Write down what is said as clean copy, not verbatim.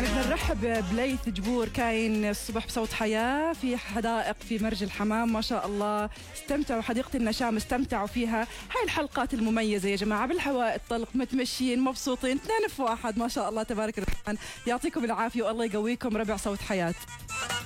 يعني بدنا نرحب بليث جبور كاين الصبح بصوت حياة في حدائق في مرج الحمام. ما شاء الله استمتعوا، حديقة النشام استمتعوا فيها. هاي الحلقات المميزة يا جماعة بالهواء الطلق، متمشيين مبسوطين، اثنين في واحد. ما شاء الله تبارك الرحمن. يعطيكم العافية والله يقويكم. ربع صوت حياة.